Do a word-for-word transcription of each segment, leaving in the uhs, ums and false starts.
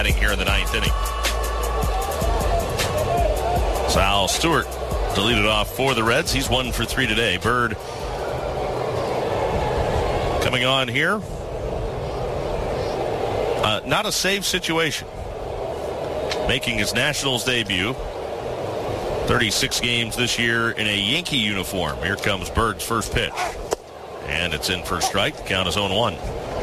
here in the ninth inning. Sal Stewart to lead it off for the Reds. He's one for three today. Bird coming on here. Uh, not a save situation. Making his Nationals debut. thirty-six games this year in a Yankee uniform. Here comes Bird's first pitch. And it's in for a strike. The count is oh one.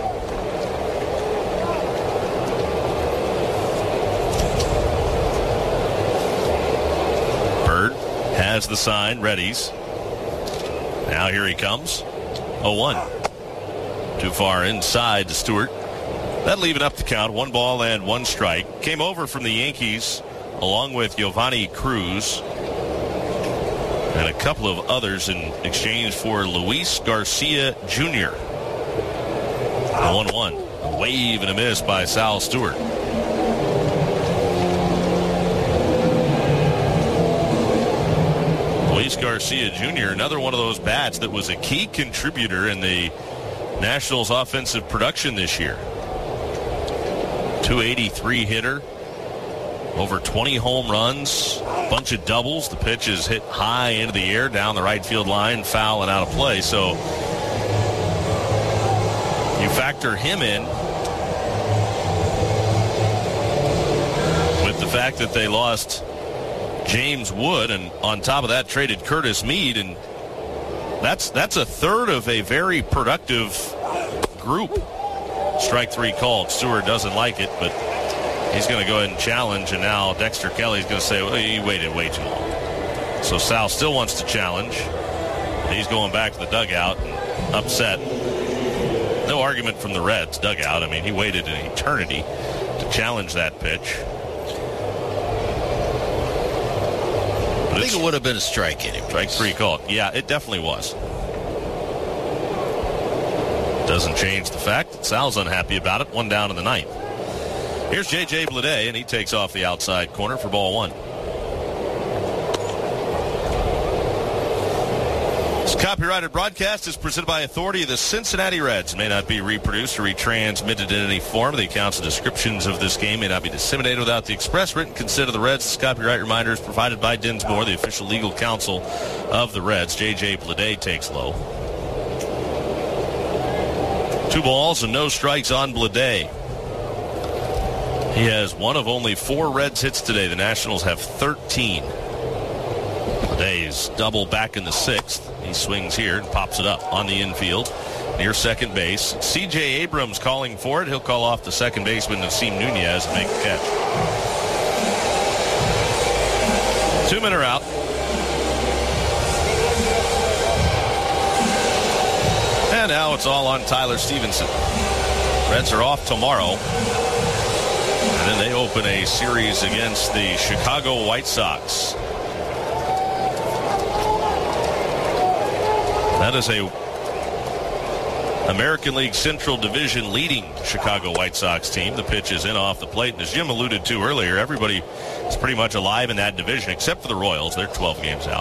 Bird has the sign, readies. Now here he comes. oh one. Too far inside to Stewart. That leaving up the count. One ball and one strike. Came over from the Yankees along with Giovanni Cruz and a couple of others in exchange for Luis Garcia Junior one one. A wave and a miss by Sal Stewart. Luis Garcia Junior, another one of those bats that was a key contributor in the Nationals' offensive production this year. two eighty-three hitter. Over twenty home runs, a bunch of doubles. The pitch is hit high into the air, down the right field line, foul and out of play. So you factor him in with the fact that they lost James Wood, and on top of that traded Curtis Mead, and that's that's a third of a very productive group. Strike three called. Stewart doesn't like it, but he's going to go ahead and challenge, and now Dexter Kelly's going to say, well, he waited way too long. So Sal still wants to challenge. He's going back to the dugout and upset. No argument from the Reds dugout. I mean, he waited an eternity to challenge that pitch. But I think it would have been a strike anyway. Strike three called. Yeah, it definitely was. Doesn't change the fact that Sal's unhappy about it. One down in the ninth. Here's J J Bleday, and he takes off the outside corner for ball one. This copyrighted broadcast is presented by authority of the Cincinnati Reds. It may not be reproduced or retransmitted in any form. The accounts and descriptions of this game may not be disseminated without the express written consent of the Reds. This copyright reminder is provided by Dinsmore, the official legal counsel of the Reds. J J Bleday takes low. Two balls and no strikes on Bleday. He has one of only four Reds hits today. The Nationals have thirteen. Bleday's double back in the sixth. He swings here and pops it up on the infield near second base. C J Abrams calling for it. He'll call off the second baseman, Nasim Nunez, and make the catch. Two men are out. And now it's all on Tyler Stevenson. Reds are off tomorrow. And then they open a series against the Chicago White Sox. That is a American League Central Division leading Chicago White Sox team. The pitch is in off the plate. And as Jim alluded to earlier, everybody is pretty much alive in that division except for the Royals. They're twelve games out.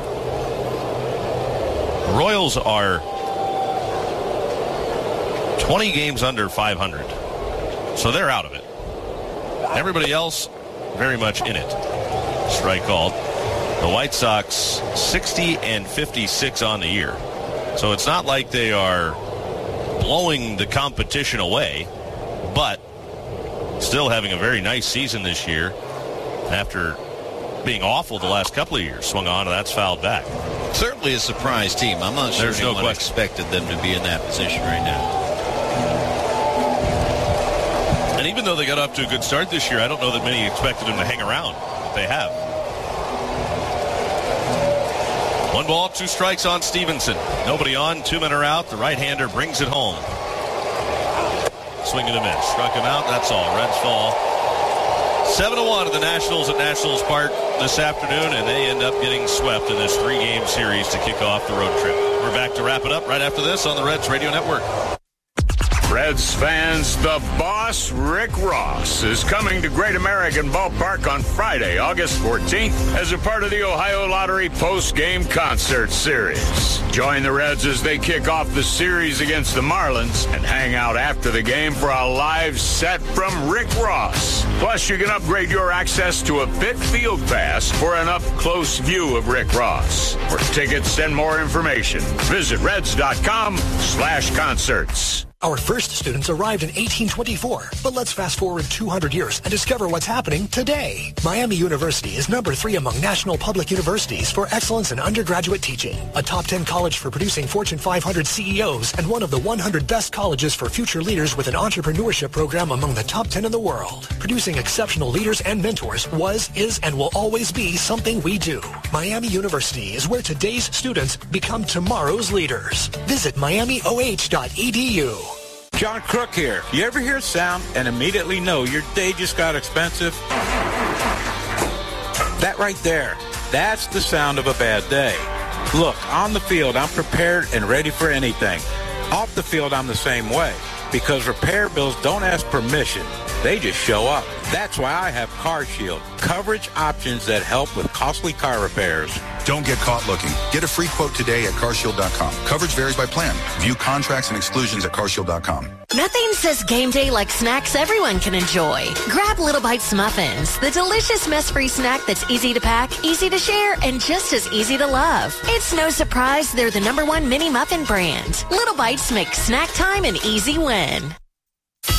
The Royals are twenty games under five hundred. So they're out of it. Everybody else very much in it. Strike called. The White Sox sixty and fifty-six on the year. So it's not like they are blowing the competition away, but still having a very nice season this year after being awful the last couple of years. Swung on, and that's fouled back. Certainly a surprise team. I'm not sure There's no anyone question. expected them to be in that position right now. And even though they got off to a good start this year, I don't know that many expected them to hang around, but they have. One ball, two strikes on Stevenson. Nobody on, two men are out. The right-hander brings it home. Swing and a miss. Struck him out, that's all. Reds fall. seven to one to the Nationals at Nationals Park this afternoon, and they end up getting swept in this three-game series to kick off the road trip. We're back to wrap it up right after this on the Reds Radio Network. Reds fans, the boss, Rick Ross, is coming to Great American Ballpark on Friday, August fourteenth, as a part of the Ohio Lottery post-game concert series. Join the Reds as they kick off the series against the Marlins and hang out after the game for a live set from Rick Ross. Plus, you can upgrade your access to a Fit Field Pass for an up-close view of Rick Ross. For tickets and more information, visit reds.com slash concerts. Our first students arrived in eighteen twenty-four, but let's fast forward two hundred years and discover what's happening today. Miami University is number three among national public universities for excellence in undergraduate teaching, a top ten college for producing Fortune five hundred C E Os, and one of the one hundred best colleges for future leaders with an entrepreneurship program among the top ten in the world. Producing exceptional leaders and mentors was, is, and will always be something we do. Miami University is where today's students become tomorrow's leaders. Visit miami o h dot e d u. John Crook here. You ever hear sound and immediately know your day just got expensive? That right there, that's the sound of a bad day. Look, on the field, I'm prepared and ready for anything. Off the field, I'm the same way, because repair bills don't ask permission. They just show up. That's why I have CarShield, coverage options that help with costly car repairs. Don't get caught looking. Get a free quote today at car shield dot com. Coverage varies by plan. View contracts and exclusions at car shield dot com. Nothing says game day like snacks everyone can enjoy. Grab Little Bites Muffins, the delicious mess-free snack that's easy to pack, easy to share, and just as easy to love. It's no surprise they're the number one mini muffin brand. Little Bites make snack time an easy win.